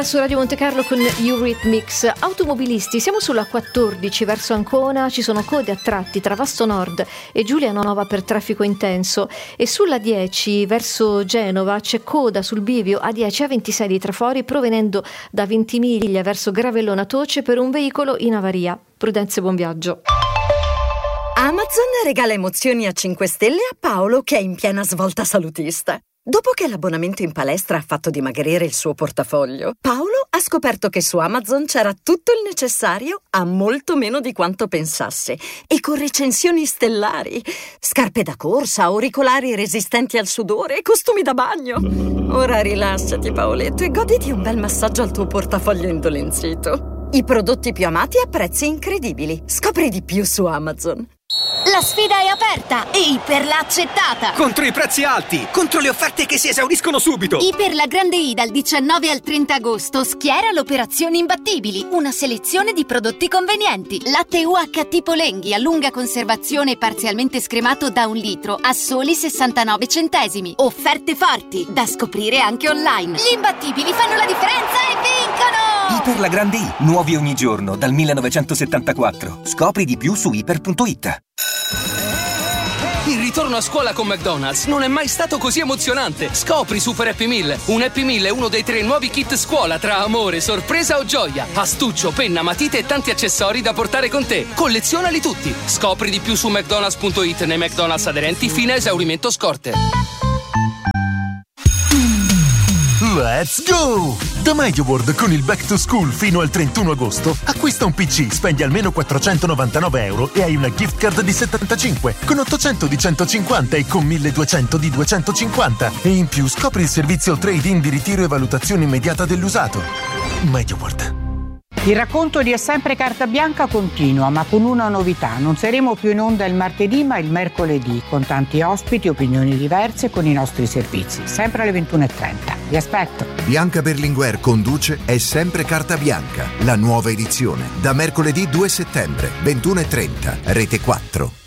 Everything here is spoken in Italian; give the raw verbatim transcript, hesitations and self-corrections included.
Su Radio Monte Carlo con Eurythmics. Automobilisti, siamo sulla quattordici verso Ancona, ci sono code a tratti tra Vasto Nord e Giulianova per traffico intenso, e sulla dieci verso Genova c'è coda sul bivio A dieci A ventisei di Trafori provenendo da Ventimiglia verso Gravellona Toce per un veicolo in avaria. Prudenza e buon viaggio. Amazon regala emozioni a cinque Stelle a Paolo, che è in piena svolta salutista. Dopo che l'abbonamento in palestra ha fatto dimagrire il suo portafoglio, Paolo ha scoperto che su Amazon c'era tutto il necessario a molto meno di quanto pensasse, e con recensioni stellari. Scarpe da corsa, auricolari resistenti al sudore e costumi da bagno. Ora rilassati, Paoletto, e goditi un bel massaggio al tuo portafoglio indolenzito. I prodotti più amati a prezzi incredibili. Scopri di più su Amazon. La sfida è aperta e Iper l'ha accettata! Contro i prezzi alti! Contro le offerte che si esauriscono subito! Iper la Grande I dal diciannove al trenta agosto schiera l'operazione Imbattibili, una selezione di prodotti convenienti. Latte U H T Polenghi a lunga conservazione parzialmente scremato da un litro a soli sessantanove centesimi. Offerte forti da scoprire anche online. Gli imbattibili fanno la differenza e vincono! Iper la Grande I, nuovi ogni giorno dal millenovecentosettantaquattro. Scopri di più su iper punto it. Il ritorno a scuola con McDonald's non è mai stato così emozionante. Scopri Super Happy Meal. Un Happy Meal è uno dei tre nuovi kit scuola tra amore, sorpresa o gioia. Astuccio, penna, matite e tanti accessori da portare con te. Collezionali tutti. Scopri di più su mcdonalds punto it nei McDonald's aderenti fino a esaurimento scorte. Let's go! Da MediaWorld con il Back to School fino al trentuno agosto acquista un P C, spendi almeno quattrocentonovantanove euro e hai una gift card di settantacinque con ottocento di centocinquanta e con milleduecento di duecentocinquanta, e in più scopri il servizio trade-in di ritiro e valutazione immediata dell'usato. MediaWorld. Il racconto di È sempre carta bianca continua, ma con una novità. Non saremo più in onda il martedì, ma il mercoledì, con tanti ospiti, opinioni diverse, con i nostri servizi, sempre alle ventuno e trenta. Vi aspetto. Bianca Berlinguer conduce È sempre carta bianca, la nuova edizione, da mercoledì due settembre, ventuno e trenta, Rete quattro.